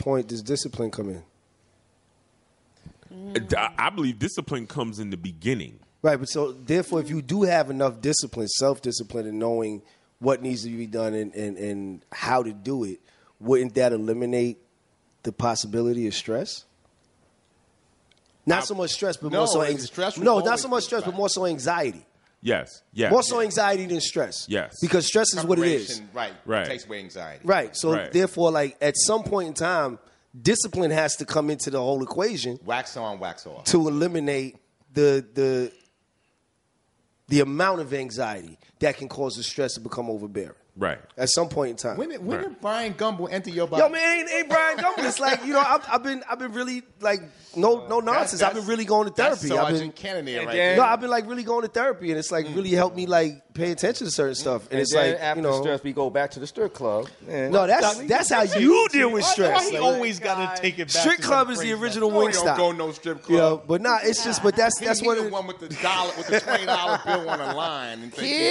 point does discipline come in? I believe discipline comes in the beginning. Right, but so therefore, if you do have enough discipline, self-discipline, and knowing what needs to be done and how to do it, wouldn't that eliminate the possibility of stress? Not so much stress, but more so anxiety. No, not so much stress, but more so anxiety. Yes. More so anxiety than stress. Yes. Because stress is what it is. Right. It takes away anxiety. Right. So therefore, like at some point in time, discipline has to come into the whole equation. Wax on, wax off. To eliminate the amount of anxiety that can cause the stress to become overbearing. Right. At some point in time. When did Brian Gumble enter your body? Yo, man, ain't Brian Gumble. It's like, I've been really like no nonsense. I've been really going to therapy. That's Sergeant Kennedy right there. No, I've been like really going to therapy, and it's like really helped me like pay attention to certain stuff. And it's like after stress, we go back to the strip club. Man. No, that's how you deal with stress. Why he always got to take it back? Strip club is the original Wingstop. Don't go no strip club. But it's just. But that's what the one with the $20 bill on the line.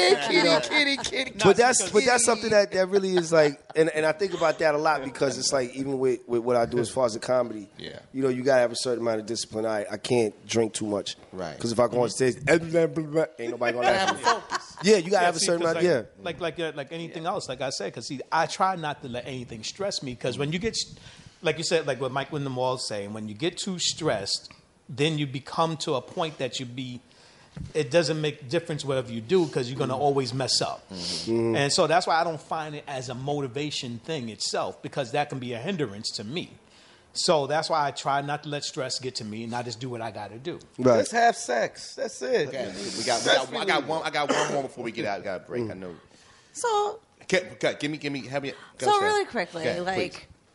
Kitty. But that's something that really is like, and I think about that a lot because it's like even with what I do as far as the comedy, you gotta have a certain amount of discipline. I can't drink too much, right? Because if I go on stage, ain't nobody gonna have focus. Yeah, you gotta have a certain amount. Like anything else, like I said, because I try not to let anything stress me. Because when you get, like you said, like what Mike Wyndham was saying, when you get too stressed, then you become to a point that it doesn't make difference whatever you do because you're going to always mess up. Mm-hmm. And so that's why I don't find it as a motivation thing itself, because that can be a hindrance to me. So that's why I try not to let stress get to me and I just do what I got to do. Right. Just have sex. That's it. Okay. I got one more before we get out. Got a break. I know. So give me. So really quickly,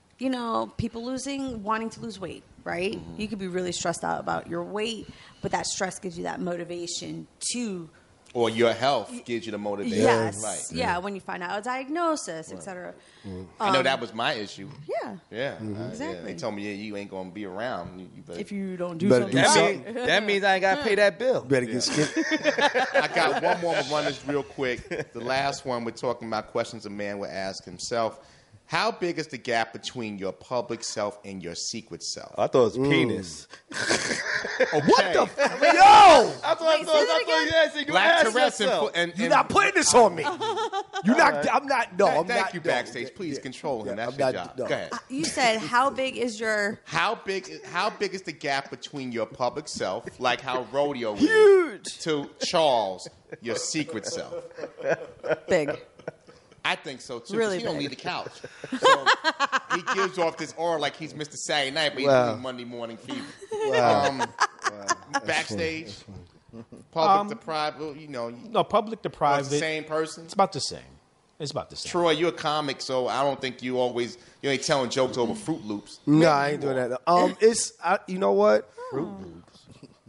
people wanting to lose weight, right? Mm-hmm. You could be really stressed out about your weight, but that stress gives you that motivation to... Or your health gives you the motivation. Yes. Right. Yeah, when you find out a diagnosis, et cetera. Mm-hmm. I know that was my issue. Yeah. Yeah. Mm-hmm. Exactly. They told me, you ain't going to be around. If you don't do something. That means I ain't got to pay that bill. Better get skipped. I got one more. We'll run this real quick. The last one, we're talking about questions a man would ask himself. How big is the gap between your public self and your secret self? I thought it was penis. Okay. What the yo? I thought Black Tourette's and you're not putting this on me. You're not. I'm not. No, I'm not. Thank you, Backstage. Please control him. That's your job. No. Go ahead. You said how big is your... How big is the gap between your public self, like how rodeo is, huge, to Charles, your secret self? Big. I think so too. Really he don't leave the couch, so he gives off this aura like he's Mr. Saturday Night, but he's doing Monday Morning Fever. Wow. Backstage, public to private. No, public to private. It's the same person. It's about the same. It's about the same. Troy, you're a comic, so I don't think you ain't telling jokes over Fruit Loops. No, I ain't doing that. You know what? Fruit Loops.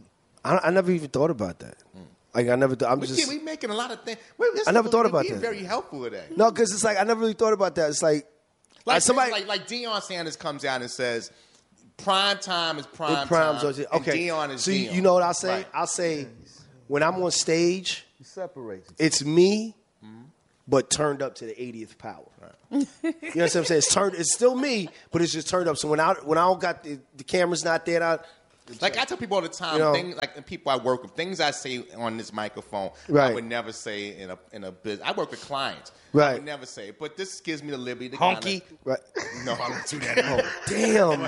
I never even thought about that. Like I never. We making a lot of things. I never thought about that. Very helpful with that. No, because it's like I never really thought about that. It's like somebody like Deion Sanders comes out and says, "Prime time is prime time." Okay, and Deion is Deion. You know what I'll say? Right. I'll say when I'm on stage, you separate. It's me, but turned up to the 80th power. Right. You know what I'm saying? It's still me, but it's just turned up. So when I don't got the camera's not there, like I tell people all the time, things like the people I work with, things I say on this microphone, right. I would never say in a business. I work with clients, right? I would never say it, but this gives me the liberty to honky. Right? No, I'm not doing that anymore. Damn,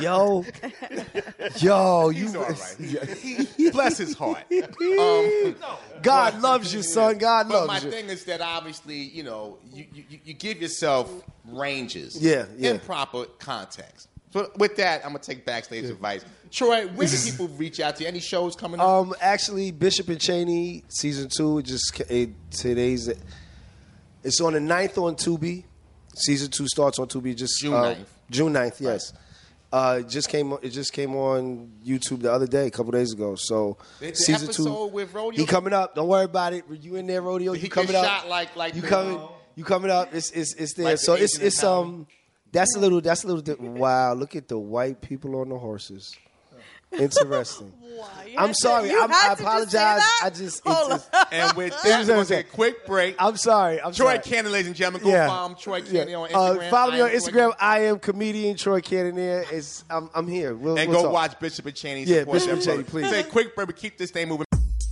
He's all right. Bless his heart. God loves you, son. God loves you. But my thing is that obviously, you give yourself ranges, in proper context. So with that, I'm gonna take backstage advice. Troy, when do people reach out to you? Any shows coming up? Actually, Bishop and Cheney season 2 today's. It's on the 9th on Tubi. Season 2 starts on Tubi. June 9th. June 9th, yes. It just came on YouTube the other day, a couple days ago. So the season episode 2 with Rodeo. He coming up. Don't worry about it. You in there, Rodeo? He coming get up? Shot like you coming? You coming up? It's there. Like so the That's a little. Wow! Look at the white people on the horses. Interesting. Why? I'm sorry. You I had to just say apologize. that? I just. Hold It's, And with that, we're going to take a quick break. I'm sorry. I'm Troy sorry. Cannon, ladies and gentlemen. Go Yeah. follow Troy Cannon on Instagram. Follow me I on am Instagram. I am comedian Troy Cannoneer. I'm here. And we'll go talk. watch Bishop and Cheney. Yeah, Support Bishop and them. Cheney, please. Take a quick break, but keep this thing moving.